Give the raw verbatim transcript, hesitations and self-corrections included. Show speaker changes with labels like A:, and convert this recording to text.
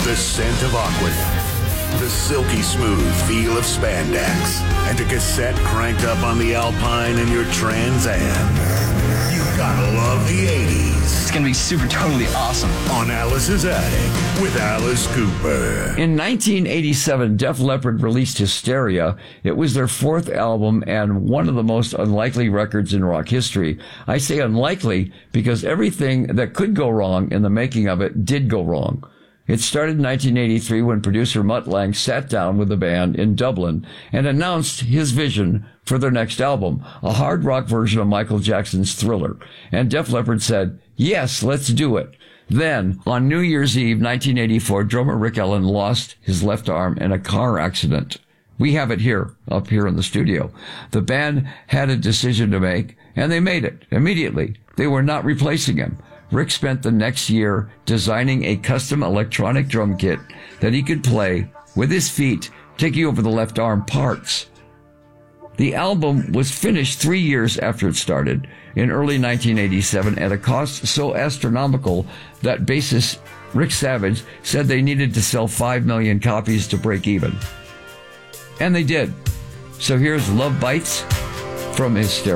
A: the scent of Aquanet, the silky smooth feel of spandex, and a cassette cranked up on the Alpine in your Trans Am. You gotta love the eighties.
B: It's gonna be super totally awesome.
A: On Alice's Attic with Alice Cooper.
C: In nineteen eighty-seven, Def Leppard released Hysteria. It was their fourth album and one of the most unlikely records in rock history. I say unlikely because everything that could go wrong in the making of it did go wrong. It started in nineteen eighty-three when producer Mutt Lange sat down with the band in Dublin and announced his vision for their next album, a hard rock version of Michael Jackson's Thriller. And Def Leppard said, yes, let's do it. Then, on New Year's Eve, nineteen eighty-four, drummer Rick Allen lost his left arm in a car accident. We have it here, up here in the studio. The band had a decision to make, and they made it immediately. They were not replacing him. Rick spent the next year designing a custom electronic drum kit that he could play with his feet, taking over the left arm parts. The album was finished three years after it started, in early nineteen eighty-seven, at a cost so astronomical that bassist Rick Savage said they needed to sell five million copies to break even. And they did. So here's Love Bites from Hysteria.